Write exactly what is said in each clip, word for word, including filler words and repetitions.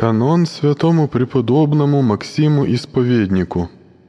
Канон святому преподобному Максиму Исповеднику.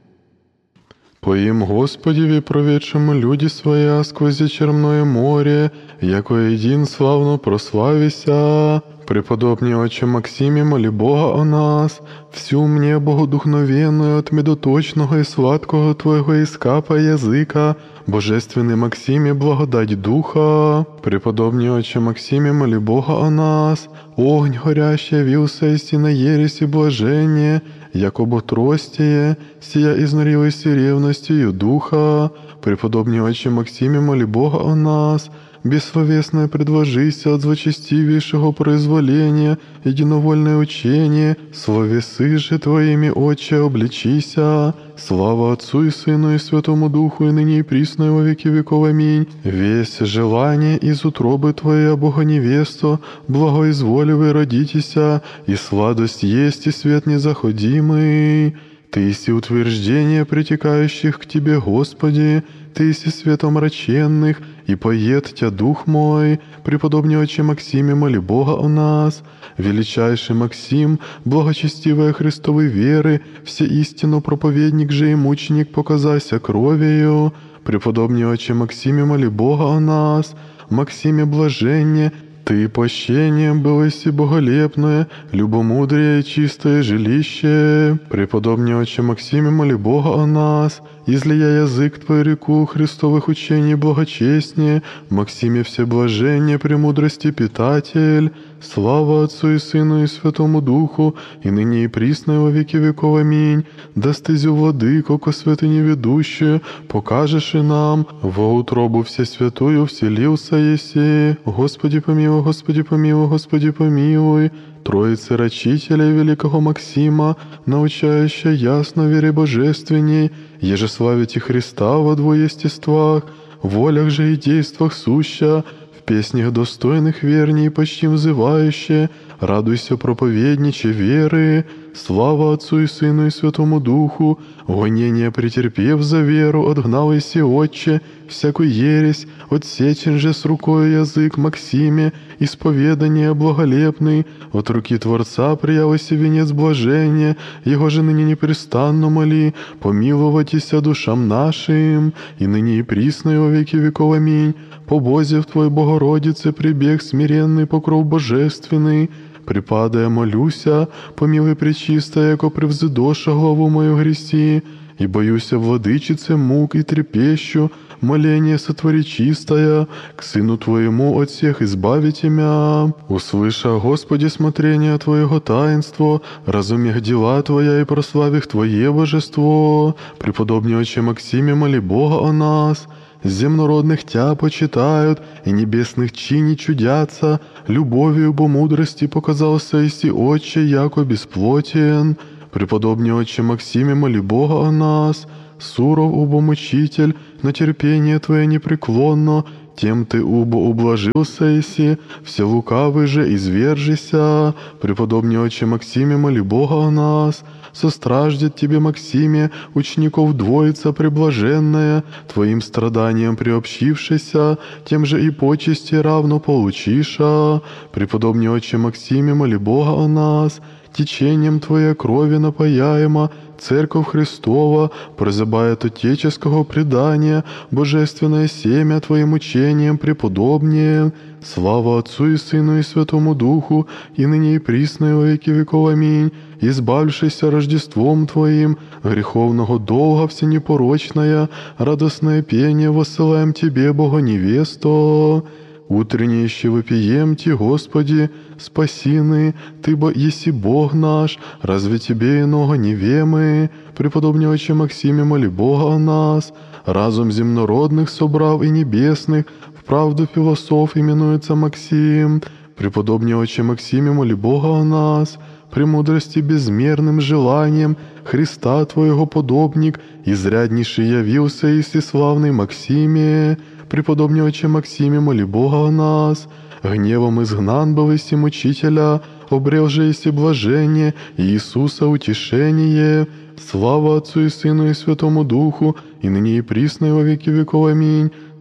Поим Господеве проведшему люди своя сквозь черное море, яко един славно прославися. Преподобный отче Максиме, моли Бога о нас, всю мне богодухновенную от медоточного и сладкого Твоего искапа языка, Божественный Максиме, благодать Духа. Преподобный отче Максиме, моли Бога о нас, огонь горящий явился истинно ереси блажение, яко ботростие, сия изнурилась ревностью Духа. Преподобный отче Максиме, моли Бога о нас, бессловесное предложися от злочестивейшего произволения, единовольное учение, словесы же Твоими, Отче, обличися. Слава Отцу и Сыну и Святому Духу, и ныне и присно и во веки веков. Аминь. Весь желание из утробы Твоей, Бога невесту, благоизволивый родитеся, и сладость есть, и свет незаходимый. Ты еси утверждение притекающих к Тебе, Господи, Ты еси светом мраченных, и поет Тя Дух мой. Преподобный отче Максиме, моли Бога о нас. Величайший Максим, благочестивая Христовой веры, всеистину проповедник же и мученик показася кровью. Преподобный отче Максиме, моли Бога о нас. Максиме блаженне, Ты пощением был еси боголепное, любомудрее и чистое жилище. Преподобный отче Максиме, моли Бога о нас. Излия язык Твой реку Христовых учений благочестнее, Максиме всеблаженне, премудрости питатель. Слава Отцу и Сыну и Святому Духу, и ныне и присно и во веки веков. Аминь. Да стезю владыко, ко святыне ведущую, покажешь и нам, во утробу всесвятую вселился еси. Господи помилуй, Господи помилуй, Господи помилуй. Троицы Рачителя великого Максима, научающая ясно вере божественней, еже славите Христа во двуестествах, в волях же и действах суща, в песнях достойных верней почти взывающие, радуйся проповедниче веры. Слава Отцу и Сыну и Святому Духу, гонение претерпев за веру, отгнал еси, Отче, всякую ересь, отсечен же с рукой язык Максиме, исповедание благолепный, от руки Творца приявися венец блажения, Его же ныне непрестанно моли, помиловатися душам нашим, и ныне и присно и во веки веков. Аминь. По Бозе в Твой Богородице прибег смиренный покров божественный, припадая молюся, помилуй пречистая, яко превзыдоша главу мою греси, и боюся владычице мук и трепещу, моление сотвори чистая, к Сыну Твоему от всех избавить имя. Услыша, Господи, смотрение Твоего таинство, разумех дела Твоя и прославих Твое божество. Преподобный отче Максиме, моли Бога о нас. Земнородных Тя почитают, и небесных чини чудятся, любовью бо мудрости показался еси, Отче, яко бесплотен. Преподобный отче Максиме, моли Бога о нас. Суров убо мучитель, на терпение Твое непреклонно, тем Ты убо ублажился еси, все лукавый же извержися. Преподобный отче Максиме, моли Бога о нас. Состраждет Тебе, Максиме, учеников двоица преблаженная, Твоим страданиям приобщившися, тем же и почести равно получиша. Преподобный отче Максиме, моли Бога о нас. Течением Твоей крови напаяема, Церковь Христова, прозябает отеческого предания, божественное семя Твоим учением преподобнее. Слава Отцу и Сыну и Святому Духу, и ныне и присно и во веки веков. Аминь. Избавшийся Рождеством Твоим, греховного долга всенепорочная, радостное пение воссылаем Тебе, Бога невесто. Утреннее еще вопием Ти, Господи, спасины, Ты бо еси Бог наш, разве Тебе иного не вемы? Преподобный отче Максиме, моли Бога о нас. Разум земнородных собрав и небесных, в правду философ именуется Максим. Преподобный отче Максиме, моли Бога о нас. Премудрости безмерным желанием Христа Твоего подобник, изряднейший явился еси славный Максиме. Преподобный отче Максиме, моли Бога о нас. Гневом изгнан был еси мучителя, обрел же еси блажение, Иисуса утешение. Слава Отцу и Сыну и Святому Духу, и ныне и присно и во веки веков. Аминь.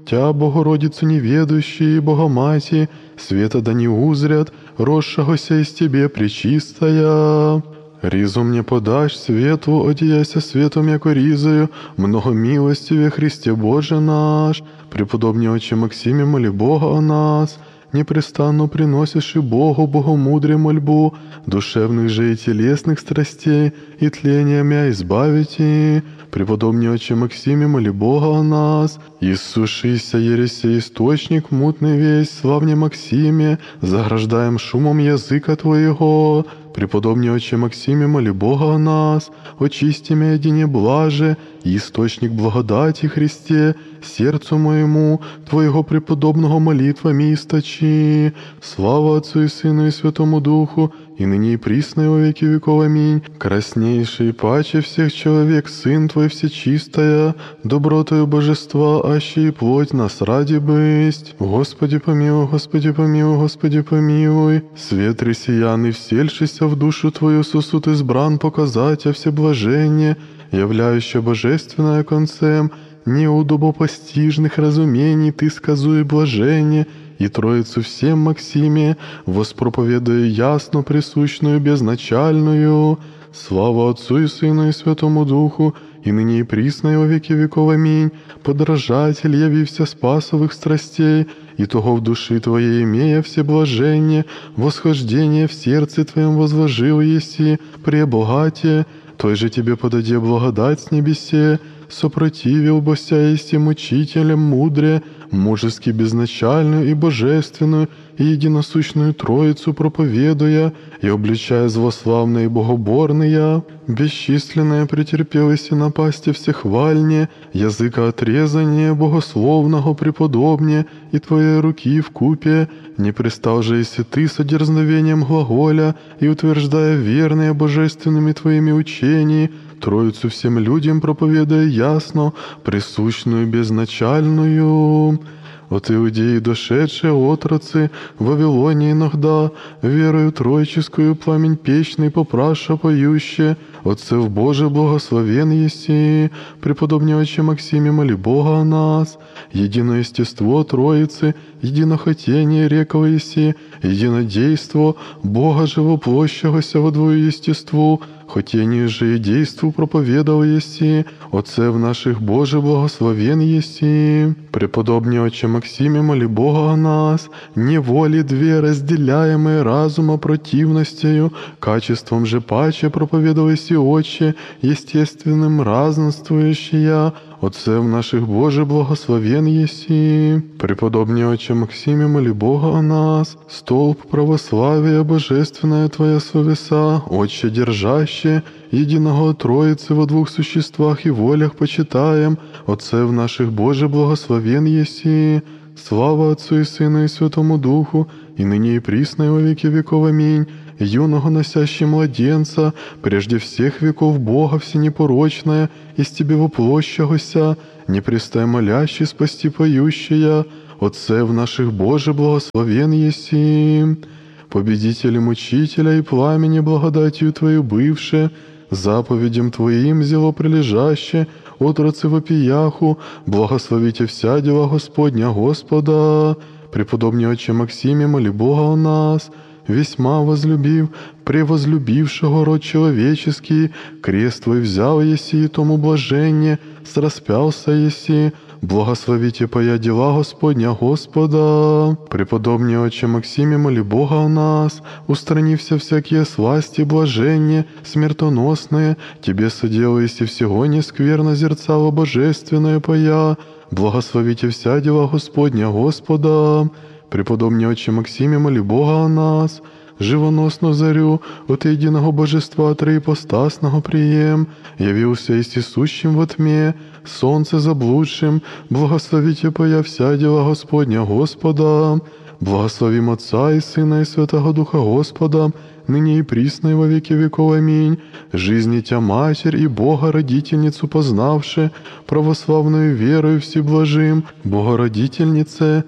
Тя, Богородицу неведущие, Богомати, света да не узрят, росшегося из Тебе пречистая. Ризу мне подашь свету, одеяйся светом, яко ризою, много милостиве Христе Боже наш, преподобный отче Максиме, моли Бога о нас, непрестанно приносишь и Богу богомудрие мольбу, душевных же и телесных страстей, и тления мя избавите. Преподобный отче Максиме, моли Бога о нас, иссушися ересе источник мутный весь, славне Максиме, заграждаем шумом языка Твоего. Преподобный отче Максиме, моли Бога о нас, очисти мя едине блаже, источник благодати Христе, сердцу моему, Твоего преподобного молитвами источи. Слава Отцу и Сыну и Святому Духу, и ныне и присно и во веки веков. Аминь. Краснейший паче всех человек, Сын Твой всечистая, добротою божества, аще и плоть нас ради бысть. Господи помилуй, Господи помилуй, Господи помилуй. Свет ресиян и всельшися в душу Твою сосуд избран показать о всеблажение, являющее божественное концем, неудобопостижных разумений Ты сказуй блажение, и Троицу всем Максиме, воспроповедуя ясно присущную безначальную. Слава Отцу и Сыну и Святому Духу, и ныне и присно и во веки веков. Аминь. Подражатель явився спасовых страстей, и того в души Твоей имея все блажение, восхождение в сердце Твоем возложил еси, пребогатие, Той же Тебе подаде благодать с небесе, сопротивил бося еси мучителям мудре, мужески безначальную и божественную, и единосущную Троицу проповедуя, и обличая злославные и богоборные, бесчисленное претерпелось и напасти всехвальне, языка отрезание богословного преподобне, и Твоей руки в купе, не пристал же еси Ты с одерзновением глаголя, и утверждая верные божественными Твоими учениями, Троицу всем людям проповедуя ясно, присущную безначальную. От иудеи дошедшие отрацы, в Вавилоне иногда, верою троическую пламень печный попраша поюще, Отцев Боже благословен еси, преподобный отче Максиме, моли Бога о нас, едино естество Троицы, единохотение реково еси, единодейство Бога живоплощегося во двою естеству, хотение же и действу проповедал еси, Отцев наших Боже благословен еси. Преподобный отче Максиме, моли Бога о нас, неволи две разделяемые разума противностью, качеством же паче проповедал еси отче, естественным разнствующая, Отцев наших Боже благословен еси. Преподобный отче Максиме, моли Бога о нас, столб православия божественная Твоя совеса, отче держаще, единого Троицы во двух существах и волях почитаем, Отцев наших Боже благословен еси. Слава Отцу и Сыну и Святому Духу, и ныне и присно и во веки веков. Аминь. Юного носящий младенца, прежде всех веков Бога всенепорочная, из Тебе воплощагося, непрестай молящий спасти поющая, Отцев наших Боже благословен еси. Победителем учителя и пламени благодатью Твою бывше, заповедям Твоим зело прилежаще, отрацы вопияху, благословите вся дела Господня Господа. Преподобный отче Максиме, моли Бога о нас, весьма возлюбив, превозлюбившего род человеческий, крест Твой взял еси, и тому блажение, сраспялся еси, благословите поя дела Господня Господа. Преподобный отче Максиме, моли Бога о нас, устранився всякие сласти, блажения, смертоносные, Тебе содело еси всего нескверно зерцало божественное поя, благословите вся дела Господня Господа. Преподобный отче Максиме, моли Бога о нас, живоносну зарю от единого божества троипостасного прием, явился и сущим во тьме, солнце заблудшим, благословите поя вся дела Господня Господа. Благословим Отца и Сына и Святого Духа Господа, ныне и присно и во веки веков. Аминь. Жизни Тя Матерь и Бога Родительницу познавши, православную верою всеблажим, Богородительнице,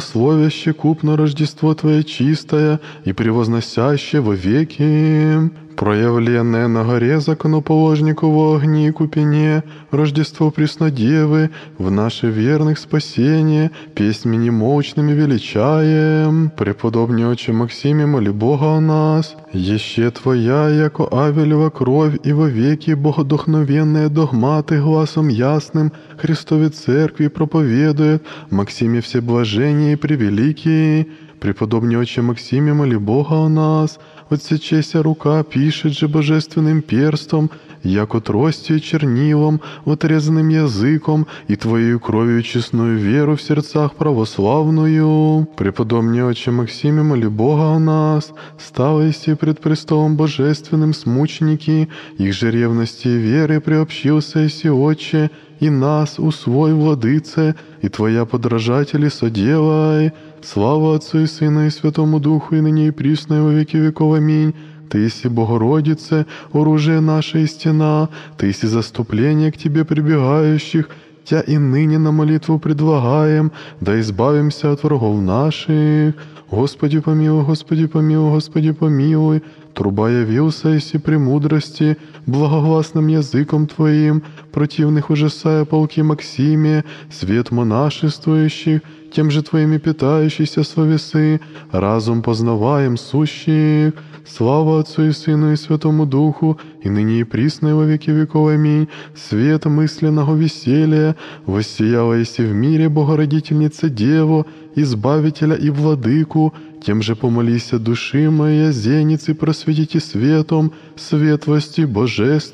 благословяще купно Рождество Твое чистое и превозносяще во веки. проявленное на горе законоположнику во огне и купине, Рождество Преснодевы, в наши верных спасение, песнями немолчными величаем. Преподобный отче Максиме, моли Бога о нас, еще Твоя, яко Авелева кровь, и во веки богодухновенные догматы гласом ясным Христове Церкви проповедует, Максиме всеблажение и превеликий. Преподобный отче Максиме, моли Бога о нас, отсечеся рука пишет же божественным перстом, яко тростью чернилом, отрезанным языком, и Твоею кровью честную веру в сердцах православную. Преподобный отче Максиме, моли Бога о нас, ставайся пред престолом божественным с мученики, их же ревности и веры приобщился еси, отче, и нас усвой, владыце, и Твоя подражатели соделай. Слава Отцу и Сыну и Святому Духу, и ныне и присно, и во веки веков. Аминь. Ты еси Богородице, оружие наше и стена, Ты еси заступление к Тебе прибегающих, Тя и ныне на молитву предлагаем, да избавимся от врагов наших. Господи помилуй, Господи помилуй, Господи помилуй. Труба явился еси премудрости, благогласным языком Твоим, противных ужасая полки Максиме, свет монашествующих, тем же Твоими питающийся словесы, разум познаваем сущих. Слава Отцу и Сыну и Святому Духу, и ныне и присно, и во веки веков. Аминь. Свет мысленного веселья воссияла еси в мире Богородительница Деву, Избавителя и Владыку, тем же помолися души моя, зеницы просветите светом, светлости божественной.